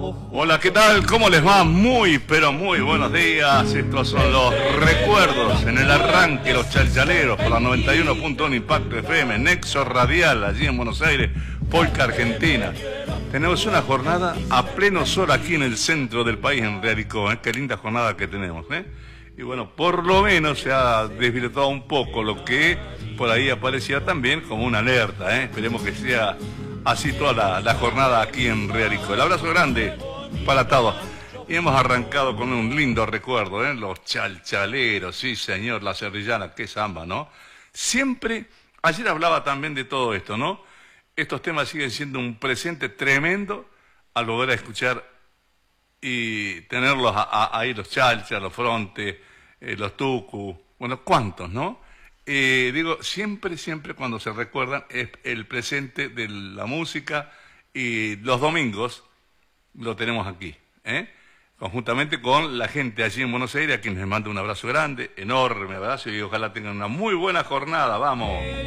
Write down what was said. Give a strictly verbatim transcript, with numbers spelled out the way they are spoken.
Hola, ¿qué tal? ¿Cómo les va? Muy, pero muy buenos días. Estos son los recuerdos en el arranque, los chalchaleros, por la noventa y uno punto uno Impacto F M, Nexo Radial, allí en Buenos Aires, Polka, Argentina. Tenemos una jornada a pleno sol aquí en el centro del país, en Realicó, ¿eh? Qué linda jornada que tenemos, ¿eh? Y bueno, por lo menos se ha desvirtuado un poco lo que por ahí aparecía también como una alerta, ¿eh? Esperemos que sea así toda la, la jornada aquí en Realicó. El abrazo grande para todos. Y hemos arrancado con un lindo recuerdo, ¿eh? Los chalchaleros, sí señor, la serrillana, qué samba, ¿no? Siempre, ayer hablaba también de todo esto, ¿no? Estos temas siguen siendo un presente tremendo al volver a escuchar y tenerlos a, a, ahí, los chalchas, los frontes, eh, los tucu, bueno, ¿cuántos, no? Eh, digo, siempre, siempre cuando se recuerdan es el presente de la música, y los domingos lo tenemos aquí, ¿eh? Conjuntamente con la gente allí en Buenos Aires, a quienes les mando un abrazo grande, enorme abrazo, y ojalá tengan una muy buena jornada, vamos.